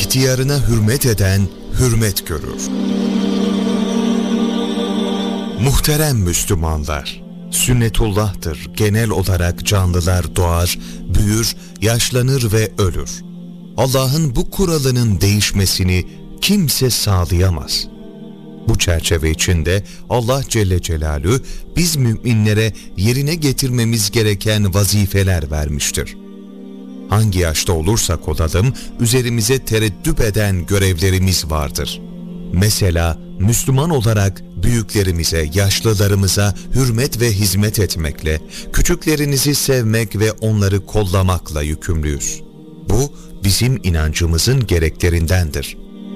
İhtiyarına hürmet eden hürmet görür. Muhterem Müslümanlar, sünnetullah'tır. Genel olarak canlılar doğar, büyür, yaşlanır ve ölür. Allah'ın bu kuralının değişmesini kimse sağlayamaz. Bu çerçeve içinde Allah Celle Celaluhu biz müminlere yerine getirmemiz gereken vazifeler vermiştir. Hangi yaşta olursak olalım üzerimize tereddüt eden görevlerimiz vardır. Mesela Müslüman olarak büyüklerimize, yaşlılarımıza hürmet ve hizmet etmekle, küçüklerinizi sevmek ve onları kollamakla yükümlüyüz. Bu bizim inancımızın gereklerindendir.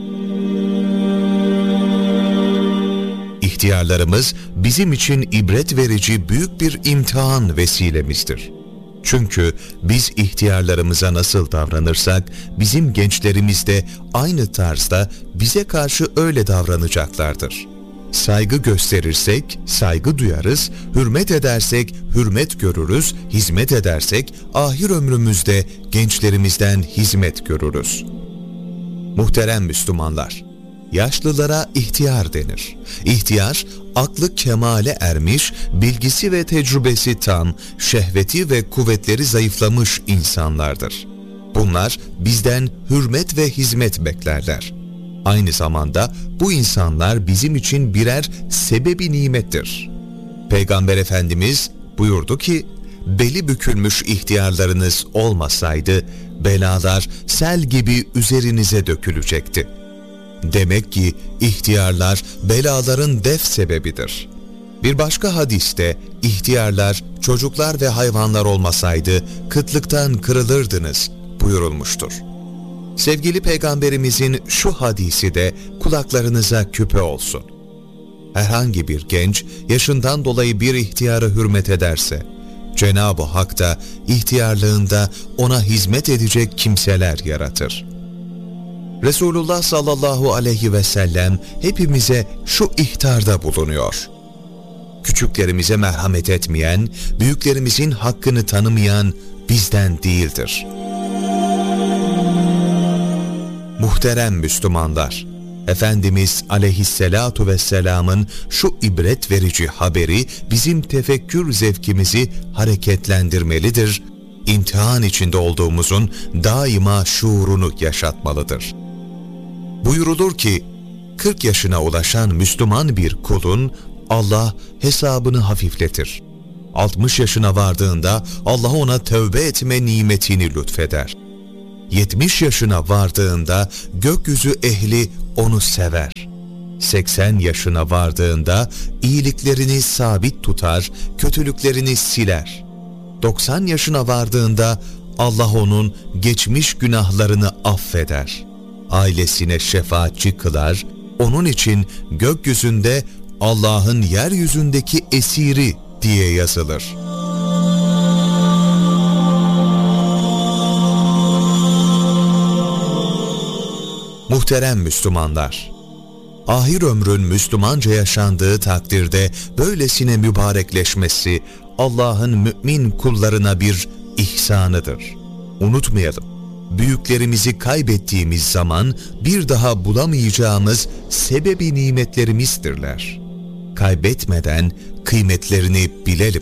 İhtiyarlarımız bizim için ibret verici büyük bir imtihan vesilemizdir. Çünkü biz ihtiyarlarımıza nasıl davranırsak, bizim gençlerimiz de aynı tarzda bize karşı öyle davranacaklardır. Saygı gösterirsek saygı duyarız, hürmet edersek hürmet görürüz, hizmet edersek ahir ömrümüzde gençlerimizden hizmet görürüz. Muhterem Müslümanlar, yaşlılara ihtiyar denir. İhtiyar, aklı kemale ermiş, bilgisi ve tecrübesi tam, şehveti ve kuvvetleri zayıflamış insanlardır. Bunlar bizden hürmet ve hizmet beklerler. Aynı zamanda bu insanlar bizim için birer sebebi nimettir. Peygamber Efendimiz buyurdu ki, beli bükülmüş ihtiyarlarınız olmasaydı, belalar sel gibi üzerinize dökülecekti. Demek ki ihtiyarlar belaların def sebebidir. Bir başka hadiste ihtiyarlar, çocuklar ve hayvanlar olmasaydı kıtlıktan kırılırdınız buyurulmuştur. Sevgili Peygamberimizin şu hadisi de kulaklarınıza küpe olsun. Herhangi bir genç yaşından dolayı bir ihtiyara hürmet ederse, Cenab-ı Hak da ihtiyarlığında ona hizmet edecek kimseler yaratır. Resulullah sallallahu aleyhi ve sellem hepimize şu ihtarda bulunuyor. Küçüklerimize merhamet etmeyen, büyüklerimizin hakkını tanımayan bizden değildir. Muhterem Müslümanlar, Efendimiz aleyhisselatu vesselamın şu ibret verici haberi bizim tefekkür zevkimizi hareketlendirmelidir, imtihan içinde olduğumuzun daima şuurunu yaşatmalıdır. Buyurulur ki, 40 yaşına ulaşan Müslüman bir kulun Allah hesabını hafifletir. 60 yaşına vardığında Allah ona tövbe etme nimetini lütfeder. 70 yaşına vardığında gökyüzü ehli onu sever. 80 yaşına vardığında iyiliklerini sabit tutar, kötülüklerini siler. 90 yaşına vardığında Allah onun geçmiş günahlarını affeder. Ailesine şefaatçi kılar, onun için gökyüzünde Allah'ın yeryüzündeki esiri diye yazılır. Muhterem Müslümanlar, ahir ömrün Müslümanca yaşandığı takdirde böylesine mübarekleşmesi Allah'ın mümin kullarına bir ihsanıdır. Unutmayalım, büyüklerimizi kaybettiğimiz zaman bir daha bulamayacağımız sebebi nimetlerimizdirler. Kaybetmeden kıymetlerini bilelim.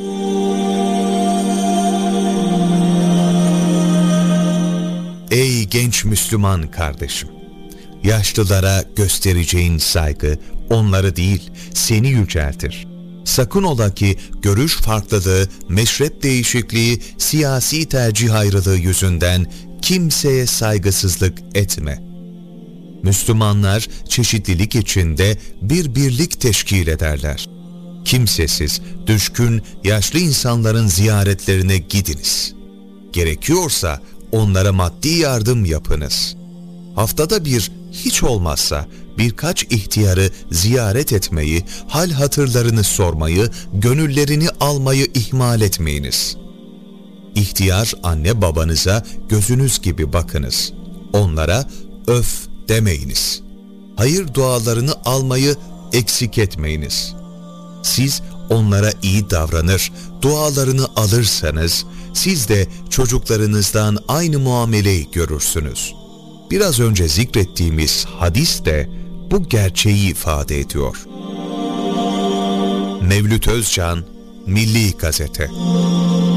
Ey genç Müslüman kardeşim! Yaşlılara göstereceğin saygı onları değil, seni yüceltir. Sakın ola ki görüş farklılığı, meşrep değişikliği, siyasi tercih ayrılığı yüzünden kimseye saygısızlık etme. Müslümanlar çeşitlilik içinde bir birlik teşkil ederler. Kimsesiz, düşkün, yaşlı insanların ziyaretlerine gidiniz. Gerekiyorsa onlara maddi yardım yapınız. Haftada bir, hiç olmazsa birkaç ihtiyarı ziyaret etmeyi, hal hatırlarını sormayı, gönüllerini almayı ihmal etmeyiniz. İhtiyar anne babanıza gözünüz gibi bakınız. Onlara öf demeyiniz. Hayır dualarını almayı eksik etmeyiniz. Siz onlara iyi davranır, dualarını alırsanız, siz de çocuklarınızdan aynı muameleyi görürsünüz. Biraz önce zikrettiğimiz hadis de bu gerçeği ifade ediyor. Mevlüt Özcan, Milli Gazete.